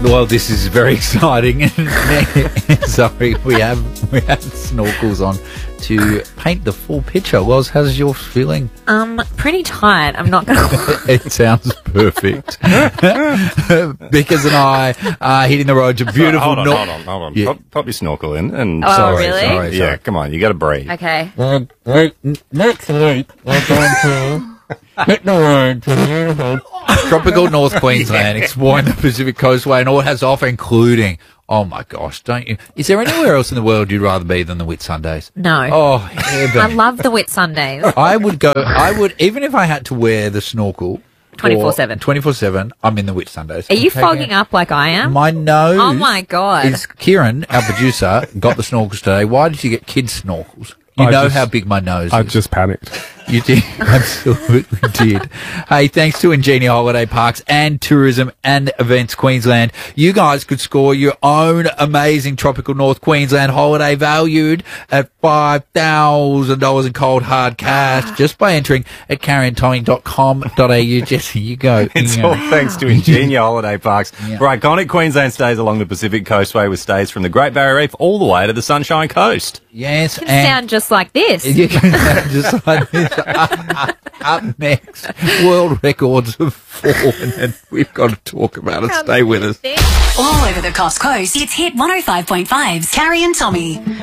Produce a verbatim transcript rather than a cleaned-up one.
Well, this is very exciting. Sorry, we have we have snorkels on to paint the full picture. Wells, how's yours feeling? Um, pretty tight. I'm not going to... It sounds perfect. Because and I are hitting the road to beautiful... Hold on, Nor- hold on, hold on. Yeah. Pop, pop your snorkel in. And Oh, Sorry, really? sorry, sorry. Yeah, come on, you got to breathe. Okay. Well, wait, next week, we're going to hit the road to beautiful. Tropical North Queensland, exploring the Pacific Coastway and all it has to offer, including... Oh, my gosh, don't you... Is there anywhere else in the world you'd rather be than the Whitsundays? No. Oh, heaven. I love the Whitsundays. I would go... I would... Even if I had to wear the snorkel... twenty-four seven. twenty-four seven, I'm in the Whitsundays. Are you I'm fogging taking- up like I am? My nose... Oh, my God. Is Kieran, our producer, got the snorkels today. Why did you get kids' snorkels? You I know just- how big my nose I is. just panicked. You did. Absolutely did. Hey, thanks to Ingenia Holiday Parks and Tourism and Events Queensland, you guys could score your own amazing tropical North Queensland holiday valued at five thousand dollars in cold hard cash just by entering at carrion tommy dot com dot a u. Jesse, you go. It's Yeah. all thanks to Ingenia Holiday Parks Yeah. for iconic Queensland stays along the Pacific Coastway with stays from the Great Barrier Reef all the way to the Sunshine Coast. Yes, You and sound just like this. you can sound just like this. Up next, world records have fallen, and we've got to talk about it. Stay with us. All over the Coast Coast, it's Hit one oh five point five's Carrie and Tommy.